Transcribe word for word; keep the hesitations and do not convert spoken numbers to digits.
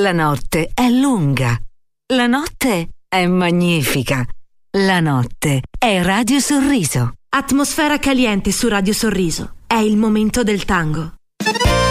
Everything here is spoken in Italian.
La notte è lunga. La notte è magnifica. La notte è Radio Sorriso. Atmosfera caliente su Radio Sorriso. È il momento del tango.